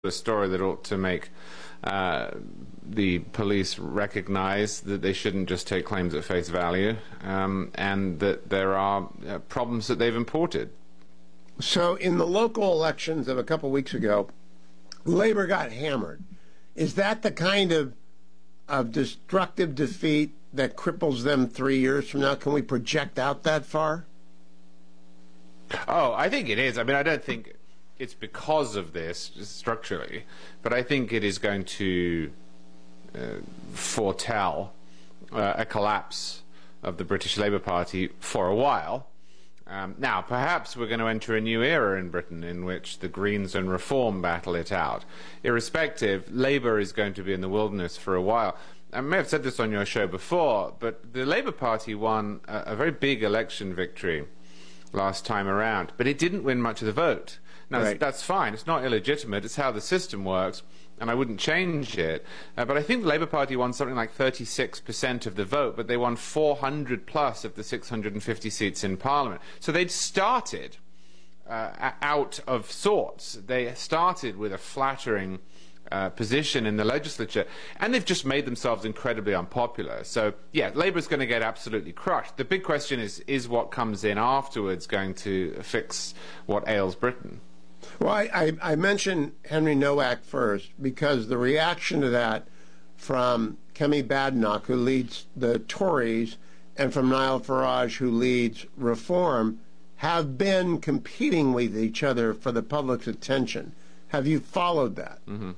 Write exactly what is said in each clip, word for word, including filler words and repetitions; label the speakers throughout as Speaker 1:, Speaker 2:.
Speaker 1: a story that ought to make uh, the police recognize that they shouldn't just take claims at face value, um, and that there are uh, problems that they've imported.
Speaker 2: So in the local elections of a couple weeks ago, Labour got hammered. Is that the kind of of destructive defeat that cripples them three years from now? Can we project out that far?
Speaker 1: Oh, I think it is. I mean, I don't think it's because of this structurally, but I think it is going to uh, foretell uh, a collapse of the British Labour Party for a while. Um, now, perhaps we're going to enter a new era in Britain in which the Greens and Reform battle it out. Irrespective, Labour is going to be in the wilderness for a while. I may have said this on your show before, but the Labour Party won a, a very big election victory last time around, but it didn't win much of the vote. Now,
Speaker 2: right.
Speaker 1: That's fine. It's not illegitimate. It's how the system works, and I wouldn't change it. Uh, but I think the Labour Party won something like thirty-six percent of the vote, but they won four hundred plus of the six hundred fifty seats in Parliament. So they'd started uh, out of sorts. They started with a flattering uh, position in the legislature, and they've just made themselves incredibly unpopular. So, yeah, Labour's going to get absolutely crushed. The big question is, is what comes in afterwards going to fix what ails Britain?
Speaker 2: Well, I, I, I mentioned Henry Nowak first because the reaction to that from Kemi Badenoch, who leads the Tories, and from Nigel Farage, who leads Reform, have been competing with each other for the public's attention. Have you followed that?
Speaker 1: Mm-hmm.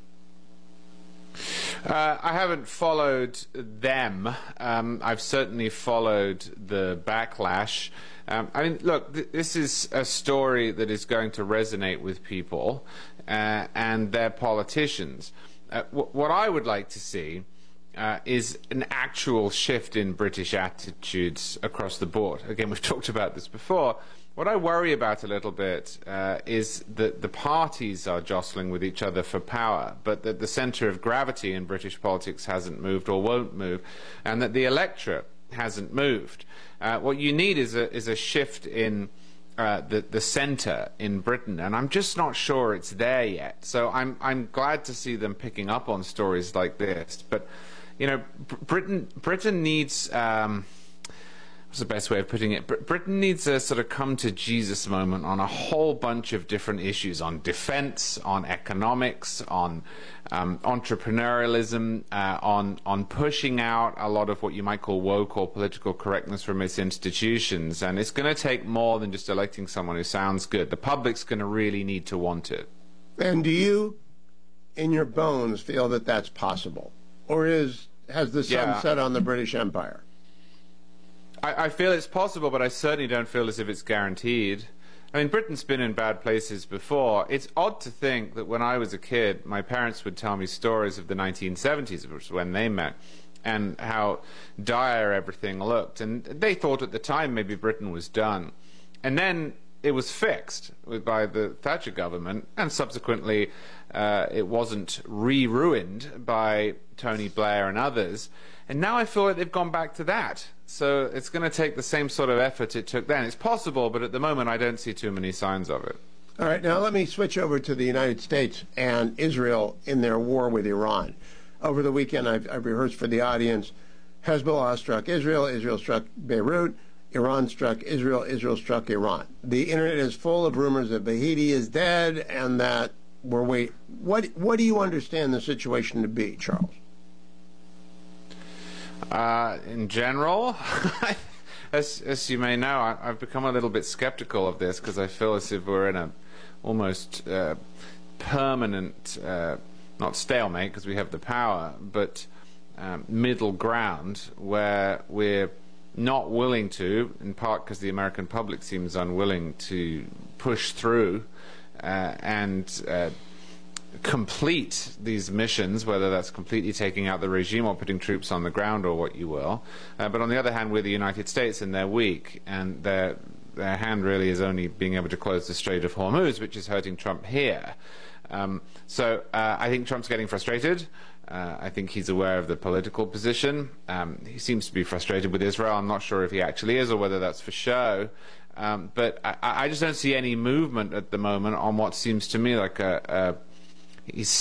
Speaker 1: Uh, I haven't followed them. Um, I've certainly followed the backlash. Um, I mean, look, th this is a story that is going to resonate with people uh, and their politicians. Uh, what I would like to see uh, is an actual shift in British attitudes across the board. Again, we've talked about this before. What I worry about a little bit uh, is that the parties are jostling with each other for power, but that the centre of gravity in British politics hasn't moved or won't move, and that the electorate hasn't moved. Uh, what you need is a, is a shift in uh, the, the centre in Britain, and I'm just not sure it's there yet. So I'm, I'm glad to see them picking up on stories like this. But, you know, Britain, Britain needs... Um, What's the best way of putting it? Br Britain needs a sort of come-to-Jesus moment on a whole bunch of different issues, on defence, on economics, on um, entrepreneurialism, uh, on, on pushing out a lot of what you might call woke or political correctness from its institutions. And it's going to take more than just electing someone who sounds good. The public's going to really need to want it.
Speaker 2: And do you, in your bones, feel that that's possible? Or is has the sun
Speaker 1: Yeah.
Speaker 2: set on the British Empire?
Speaker 1: I, I feel it's possible, but I certainly don't feel as if it's guaranteed. I mean, Britain's been in bad places before. It's odd to think that when I was a kid, my parents would tell me stories of the nineteen seventies, which was when they met, and how dire everything looked. And they thought at the time maybe Britain was done. And then it was fixed by the Thatcher government, and subsequently uh, it wasn't re-ruined by Tony Blair and others. And now I feel like they've gone back to that. So it's going to take the same sort of effort it took then. It's possible, but at the moment I don't see too many signs of it.
Speaker 2: All right, now let me switch over to the United States and Israel in their war with Iran. Over the weekend, I've, I've rehearsed for the audience. Hezbollah struck Israel, Israel struck Beirut, Iran struck Israel, Israel struck Iran. The internet is full of rumors that Vahidi is dead and that we're wait. What, what do you understand the situation to be, Charles?
Speaker 1: Uh, in general, as, as you may know, I, I've become a little bit skeptical of this because I feel as if we're in a almost uh, permanent, uh, not stalemate because we have the power, but um, middle ground where we're not willing to, in part because the American public seems unwilling to push through uh, and uh, complete these missions, whether that's completely taking out the regime or putting troops on the ground or what you will. Uh, but on the other hand, we're the United States and they're weak, and their, their hand really is only being able to close the Strait of Hormuz, which is hurting Trump here. Um, so uh, I think Trump's getting frustrated. Uh, I think he's aware of the political position. Um, he seems to be frustrated with Israel. I'm not sure if he actually is or whether that's for show. Um, but I, I just don't see any movement at the moment on what seems to me like a, a he's